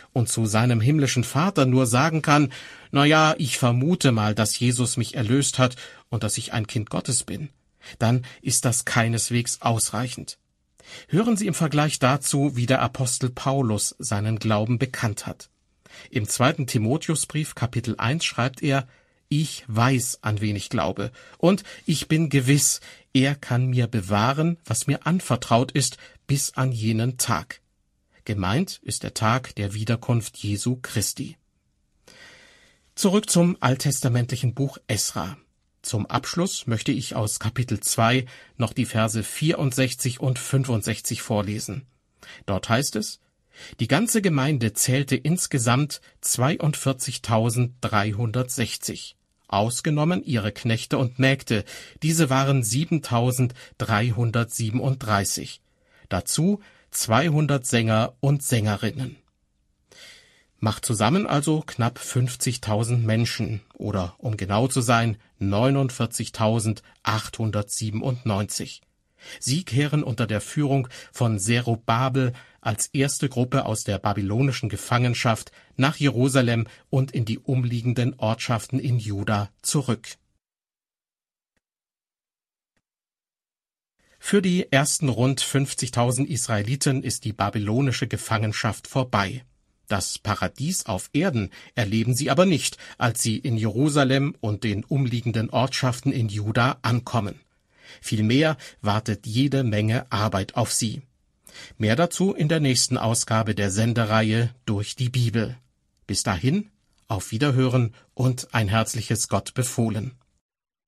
und zu seinem himmlischen Vater nur sagen kann, na ja, ich vermute mal, dass Jesus mich erlöst hat und dass ich ein Kind Gottes bin, dann ist das keineswegs ausreichend. Hören Sie im Vergleich dazu, wie der Apostel Paulus seinen Glauben bekannt hat. Im 2. Timotheusbrief Kapitel 1 schreibt er, ich weiß, an wen ich glaube, und ich bin gewiss, er kann mir bewahren, was mir anvertraut ist, bis an jenen Tag. Gemeint ist der Tag der Wiederkunft Jesu Christi. Zurück zum alttestamentlichen Buch Esra. Zum Abschluss möchte ich aus Kapitel 2 noch die Verse 64 und 65 vorlesen. Dort heißt es, die ganze Gemeinde zählte insgesamt 42.360, ausgenommen ihre Knechte und Mägde, diese waren 7.337, dazu 200 Sänger und Sängerinnen. Macht zusammen also knapp 50.000 Menschen, oder um genau zu sein, 49.897. Sie kehren unter der Führung von Zerubabel als erste Gruppe aus der babylonischen Gefangenschaft nach Jerusalem und in die umliegenden Ortschaften in Juda zurück. Für die ersten rund 50.000 Israeliten ist die babylonische Gefangenschaft vorbei. Das Paradies auf Erden erleben sie aber nicht, als sie in Jerusalem und den umliegenden Ortschaften in Juda ankommen. Vielmehr wartet jede Menge Arbeit auf sie. Mehr dazu in der nächsten Ausgabe der Sendereihe Durch die Bibel. Bis dahin, auf Wiederhören und ein herzliches Gott befohlen.